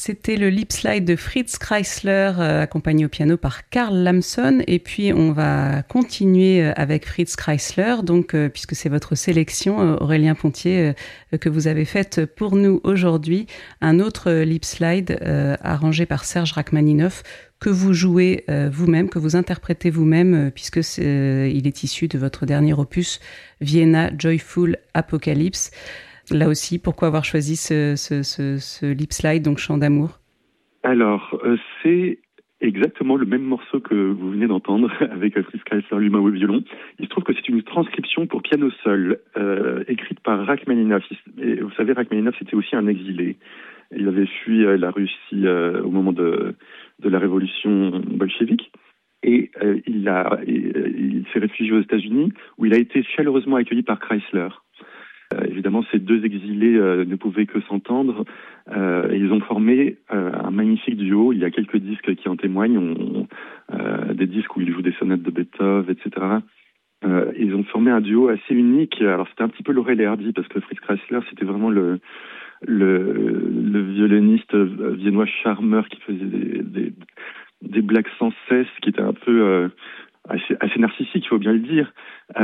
C'était le Lip Slide de Fritz Kreisler, accompagné au piano par Karl Lamson. Et puis, on va continuer avec Fritz Kreisler, donc, puisque c'est votre sélection, Aurélien Pontier, que vous avez faite pour nous aujourd'hui. Un autre Lip Slide arrangé par Serge Rachmaninoff, que vous jouez vous-même, que vous interprétez vous-même, puisque il est issu de votre dernier opus, Vienna Joyful Apocalypse. Là aussi, pourquoi avoir choisi ce lip slide, donc Chant d'amour? Alors, c'est exactement le même morceau que vous venez d'entendre avec Fritz Kreisler lui-même au violon. Il se trouve que c'est une transcription pour piano seul, écrite par Rachmaninoff. Et vous savez, Rachmaninoff, c'était aussi un exilé. Il avait fui la Russie au moment de la révolution bolchevique. Et il s'est réfugié aux États-Unis, où il a été chaleureusement accueilli par Kreisler. Évidemment, ces deux exilés ne pouvaient que s'entendre. Et ils ont formé un magnifique duo. Il y a quelques disques qui en témoignent, des disques où ils jouent des sonates de Beethoven, etc. Ils ont formé un duo assez unique. Alors, c'était un petit peu Laurel et Hardy, parce que Fritz Kreisler, c'était vraiment le violoniste viennois charmeur qui faisait des blagues sans cesse, qui était un peu assez narcissique, il faut bien le dire.